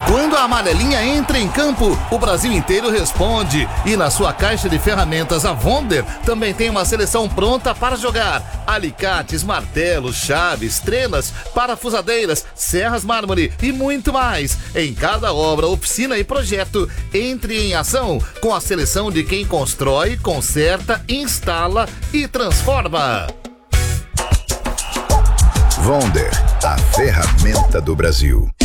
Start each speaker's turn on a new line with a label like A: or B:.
A: Quando a amarelinha entra em campo, o Brasil inteiro responde. E na sua caixa de ferramentas, a Wonder também tem uma seleção pronta para jogar. Alicates, martelos, chaves, trenas, parafusadeiras, serras mármore e muito mais. Em cada obra, oficina e projeto, entre em ação com a seleção de quem constrói, conserta, instala e transforma.
B: Wonder, a ferramenta do Brasil.